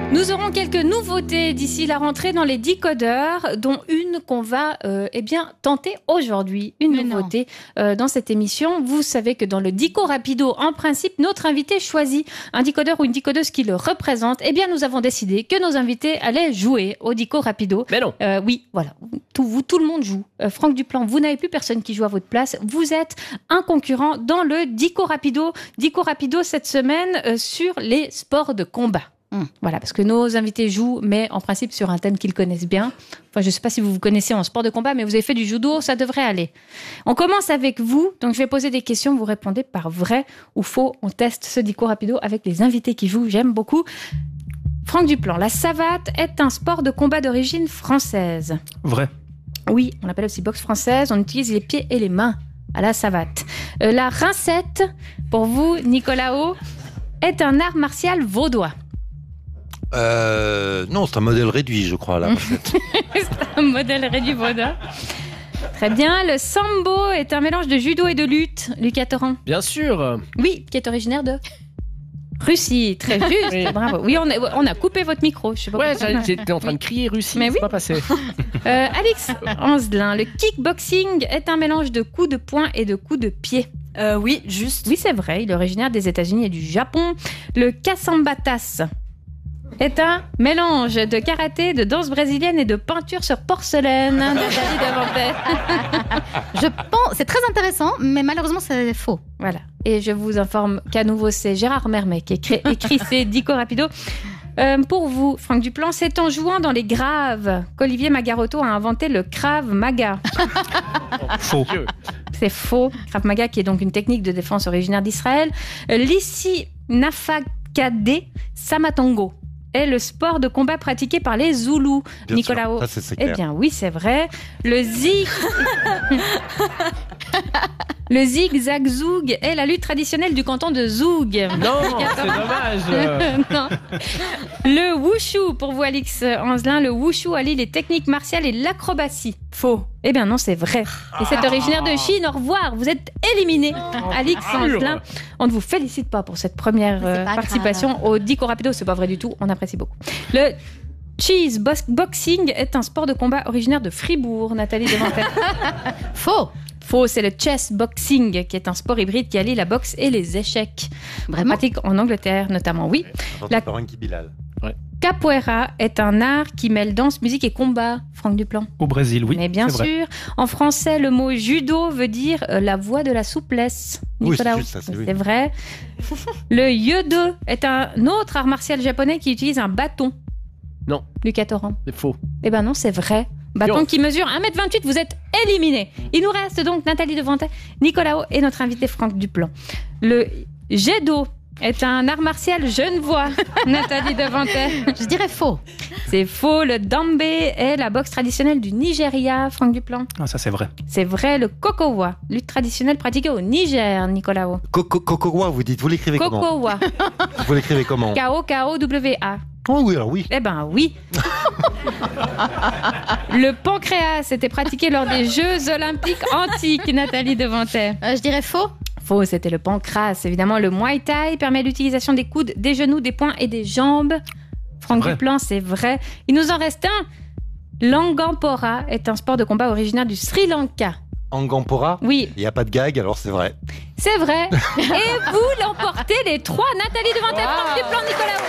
Nous aurons quelques nouveautés d'ici la rentrée dans les décodeurs, dont une qu'on va tenter aujourd'hui. Une nouveauté dans cette émission. Vous savez que dans le Dico Rapido, en principe, notre invité choisit un décodeur ou une décodeuse qui le représente. Eh bien, nous avons décidé que nos invités allaient jouer au Dico Rapido. Mais non. Oui, voilà. Tout le monde joue. Franck Duplan, vous n'avez plus personne qui joue à votre place. Vous êtes un concurrent dans le Dico Rapido. Dico Rapido cette semaine sur les sports de combat. Voilà, parce que nos invités jouent, mais en principe sur un thème qu'ils connaissent bien. Enfin, je ne sais pas si vous vous connaissez en sport de combat, mais vous avez fait du judo, ça devrait aller. On commence avec vous, donc je vais poser des questions, vous répondez par vrai ou faux. On teste ce Dico Rapido avec les invités qui jouent, j'aime beaucoup. Franck Duplan, la savate est un sport de combat d'origine française. Vrai. Oui, on l'appelle aussi boxe française, on utilise les pieds et les mains à la savate. La rincette, pour vous, Nicolao, est un art martial vaudois. Non, c'est un modèle réduit, je crois, là. C'est un modèle réduit vaudois. Très bien. Le sambo est un mélange de judo et de lutte, Lucas Torrent. Bien sûr. Oui, qui est originaire de Russie. Très juste, Oui. bravo. Oui, on a coupé votre micro. Je sais pas pourquoi. J'étais en train de crier Russie, Mais c'est oui. pas passé. Alex Anzelin, le kickboxing est un mélange de coups de poing et de coups de pied. Oui, juste. Oui, c'est vrai. Il est originaire des États-Unis et du Japon. Le casambatas est un mélange de karaté, de danse brésilienne et de peinture sur porcelaine. Nathalie Davantais. Je pense, c'est très intéressant, mais malheureusement, c'est faux. Voilà. Et je vous informe qu'à nouveau, c'est Gérard Mermet qui écrit ces Dico Rapido. Pour vous, Franck Duplan, c'est en jouant dans les graves qu'Olivier Magarotto a inventé le Krav Maga. Faux. C'est faux. Krav Maga, qui est donc une technique de défense originaire d'Israël. L'Issi Nafakade Samatongo est le sport de combat pratiqué par les Zoulous. Bien Nicolao. sûr, ça, c'est Eh clair. bien, oui, c'est vrai. Le zig-zag-zoug est la lutte traditionnelle du canton de Zoug. Non, c'est dommage. Non. Le wushu, pour vous, Alix Anzelin, le wushu allie les techniques martiales et l'acrobatie. Faux. Eh bien non, c'est vrai. Et c'est originaire de Chine. Au revoir. Vous êtes éliminé, Alix Anzelin. On ne vous félicite pas pour cette première C'est pas participation au Dico Rapido. C'est pas vrai du tout. On apprécie beaucoup. Le cheese boxing est un sport de combat originaire de Fribourg. Nathalie Devantel. Faux. Faux, c'est le chess boxing, qui est un sport hybride qui allie la boxe et les échecs. Vraiment. Pratique en Angleterre notamment, oui. La- Par Anki Bilal. Capoeira est un art qui mêle danse, musique et combat, Franck Duplan. Au Brésil, oui. Mais bien c'est vrai. sûr, en français, le mot judo veut dire la voie de la souplesse. Oui, Nicolas, c'est juste ça, c'est oui. c'est vrai. Le yodo est un autre art martial japonais qui utilise un bâton. Non. Lucas Torrent. C'est faux. Eh ben non, c'est vrai. Bâton Yo. qui mesure 1m28, vous êtes éliminés. Il nous reste donc Nathalie Devantais, Nicolao et notre invité Franck Duplan. Le Jedo est un art martial genevois, Nathalie Devantais. Je dirais faux. C'est faux, le Dambe est la boxe traditionnelle du Nigeria, Franck Duplan. Ah, ça, c'est vrai. C'est vrai, le Kokowa, lutte traditionnelle pratiquée au Niger, Nicolao. Kokowa, vous l'écrivez comment? Kokowa, Vous l'écrivez comment? K-O-K-O-W-A. Oh oui, alors oui. Eh ben oui. Le pancréas était pratiqué lors des Jeux Olympiques antiques, Nathalie Devantais. Je dirais faux. Faux, c'était le pancras. Évidemment, le Muay Thai permet l'utilisation des coudes, des genoux, des poings et des jambes. Franck vrai. Duplan, c'est vrai. Il nous en reste un. L'Angampora est un sport de combat originaire du Sri Lanka. Angampora? Oui, Il n'y a pas de gag, alors c'est vrai. c'est vrai. Et vous l'emportez les trois. Nathalie Devantais, Franck Duplan, Nicolas.